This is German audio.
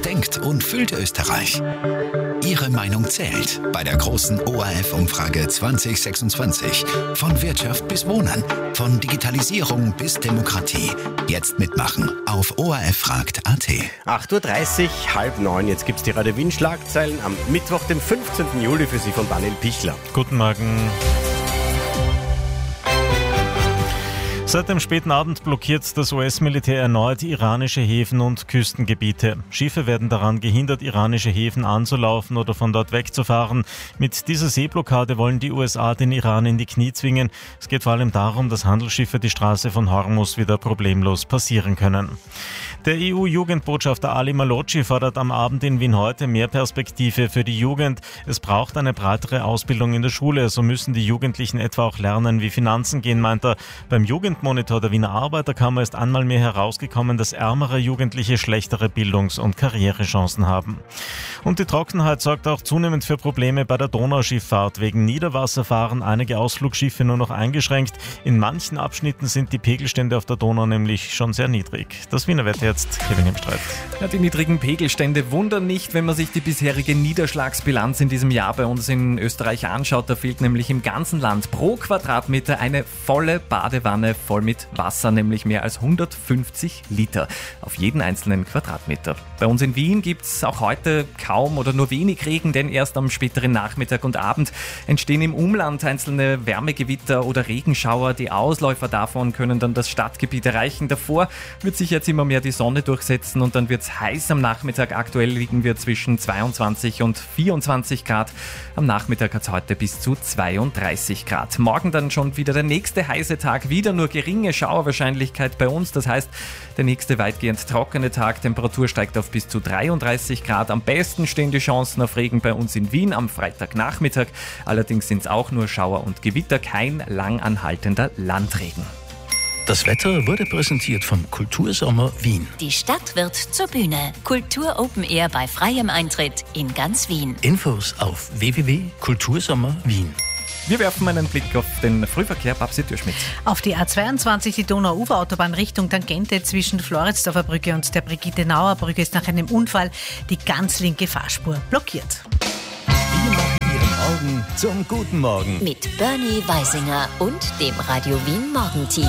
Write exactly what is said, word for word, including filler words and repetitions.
denkt und fühlt Österreich. Ihre Meinung zählt bei der großen O R F-Umfrage zwanzig sechsundzwanzig. Von Wirtschaft bis Wohnen, von Digitalisierung bis Demokratie. Jetzt mitmachen auf O R F fragt punkt a t. acht Uhr dreißig, halb neun. Jetzt gibt es die Radio Wien Schlagzeilen am Mittwoch, dem fünfzehnten Juli, für Sie von Daniel Pichler. Guten Morgen. Seit dem späten Abend blockiert das U S-Militär erneut iranische Häfen und Küstengebiete. Schiffe werden daran gehindert, iranische Häfen anzulaufen oder von dort wegzufahren. Mit dieser Seeblockade wollen die U S A den Iran in die Knie zwingen. Es geht vor allem darum, dass Handelsschiffe die Straße von Hormuz wieder problemlos passieren können. Der E U-Jugendbotschafter Ali Malocci fordert am Abend in Wien heute mehr Perspektive für die Jugend. Es braucht eine breitere Ausbildung in der Schule. So müssen die Jugendlichen etwa auch lernen, wie Finanzen gehen, meint er. Beim Jugendmonitor der Wiener Arbeiterkammer ist einmal mehr herausgekommen, dass ärmere Jugendliche schlechtere Bildungs- und Karrierechancen haben. Und die Trockenheit sorgt auch zunehmend für Probleme bei der Donauschifffahrt. Wegen Niederwasser fahren einige Ausflugschiffe nur noch eingeschränkt. In manchen Abschnitten sind die Pegelstände auf der Donau nämlich schon sehr niedrig. Das Wiener Wetter jetzt, Kevin im Streit. Ja, die niedrigen Pegelstände wundern nicht, wenn man sich die bisherige Niederschlagsbilanz in diesem Jahr bei uns in Österreich anschaut. Da fehlt nämlich im ganzen Land pro Quadratmeter eine volle Badewanne voll mit Wasser, nämlich mehr als hundertfünfzig Liter auf jeden einzelnen Quadratmeter. Bei uns in Wien gibt es auch heute kaum oder nur wenig Regen, denn erst am späteren Nachmittag und Abend entstehen im Umland einzelne Wärmegewitter oder Regenschauer. Die Ausläufer davon können dann das Stadtgebiet erreichen. Davor wird sich jetzt immer mehr die Sonne durchsetzen und dann wird es heiß am Nachmittag. Aktuell liegen wir zwischen zweiundzwanzig und vierundzwanzig Grad. Am Nachmittag hat es heute bis zu zweiunddreißig Grad. Morgen dann schon wieder der nächste heiße Tag, wieder nur geringe Schauerwahrscheinlichkeit bei uns. Das heißt, der nächste weitgehend trockene Tag. Temperatur steigt auf bis zu dreiunddreißig Grad. Am besten stehen die Chancen auf Regen bei uns in Wien am Freitagnachmittag. Allerdings sind es auch nur Schauer und Gewitter, kein lang anhaltender Landregen. Das Wetter wurde präsentiert vom Kultursommer Wien. Die Stadt wird zur Bühne. Kultur Open Air bei freiem Eintritt in ganz Wien. Infos auf w w w punkt kultursommer wien. Wir werfen einen Blick auf den Frühverkehr. Babsi Dürschmidt. Auf die A zweiundzwanzig, die Donau-Ufer-Autobahn Richtung Tangente zwischen Floridsdorfer Brücke und der Brigitte-Nauer Brücke ist nach einem Unfall die ganz linke Fahrspur blockiert. Wir machen Ihren Morgen zum guten Morgen. Mit Bernie Weisinger und dem Radio Wien Morgenteam.